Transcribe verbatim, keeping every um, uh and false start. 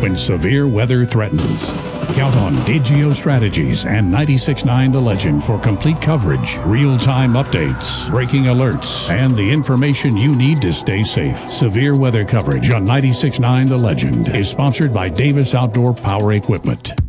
when severe weather threatens. Count on Digio Strategies and ninety-six point nine The Legend for complete coverage, real-time updates, breaking alerts, and the information you need to stay safe. Severe weather coverage on ninety-six point nine The Legend is sponsored by Davis Outdoor Power Equipment.